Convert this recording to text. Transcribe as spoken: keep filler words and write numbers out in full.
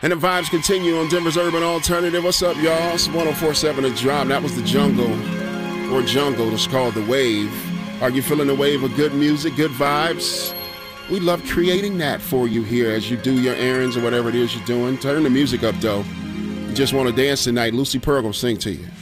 And the vibes continue on Denver's Urban Alternative. What's up, y'all? It's one oh four point seven The Drop. That was the jungle, or jungle. It's called The Wave. Are you feeling the wave of good music, good vibes? We love creating that for you here as you do your errands or whatever it is you're doing. Turn the music up, though. You just want to dance tonight. Lucy Pearl gonna sing to you.